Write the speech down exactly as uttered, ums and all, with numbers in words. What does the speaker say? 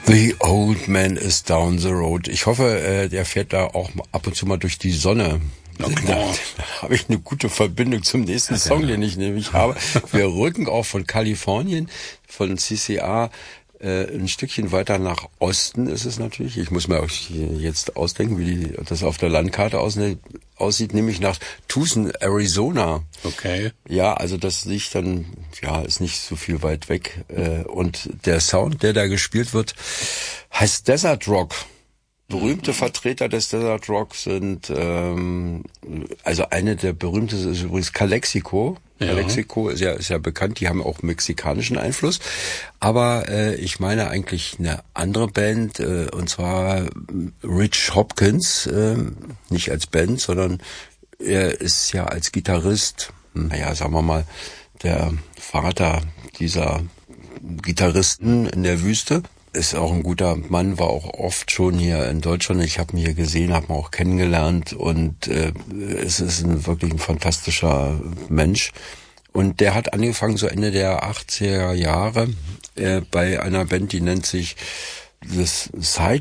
The Old Man is Down the Road. Ich hoffe, äh, der fährt da auch ab und zu mal durch die Sonne. Da, da habe ich eine gute Verbindung zum nächsten ja, Song, ja. den ich nämlich habe. Wir rücken auch von Kalifornien, von C C A, äh, ein Stückchen weiter nach Osten ist es natürlich. Ich muss mir auch jetzt ausdenken, wie die, das auf der Landkarte aus, aussieht, nämlich nach Tucson, Arizona. Okay. Ja, also das liegt dann, ja, ist nicht so viel weit weg. Äh, und der Sound, der da gespielt wird, heißt Desert Rock. Berühmte Vertreter des Desert Rock sind, ähm, also eine der berühmtesten ist übrigens Calexico. Ja. Calexico ist ja, ist ja bekannt, die haben auch mexikanischen Einfluss. Aber äh, ich meine eigentlich eine andere Band, äh, und zwar Rich Hopkins, äh, nicht als Band, sondern er ist ja als Gitarrist, naja, sagen wir mal, der Vater dieser Gitarristen in der Wüste. Ist auch ein guter Mann, war auch oft schon hier in Deutschland. Ich habe ihn hier gesehen, habe ihn auch kennengelernt und äh, es ist ein, wirklich ein fantastischer Mensch. Und der hat angefangen so Ende der achtziger Jahre äh, bei einer Band, die nennt sich das Side